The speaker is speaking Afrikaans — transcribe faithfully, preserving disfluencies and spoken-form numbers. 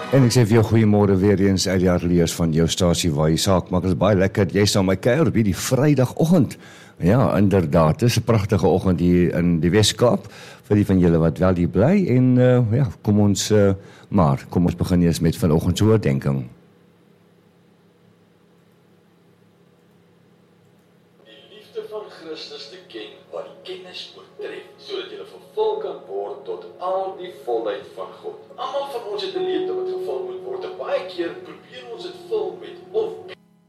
En ek sê vir jou goeiemôre weer eens uit die ateljee's van jou stasie waar jy saak maak. Dit is baie lekker, jy staan my kuier op hierdie Vrydagoggend. Ja, inderdaad, dit is 'n pragtige oggend hier in die Wes-Kaap, vir die van julle wat wel hier bly. En uh, ja, kom ons, uh, maar, kom ons begin eers met vanoggend se oordeenking. Die liefde van Christus te ken, wat die kennis oortref, sodat jy vervul kan word tot al die volheid van God. Almal van ons het 'n lewe wat gevul moet word. En baie keer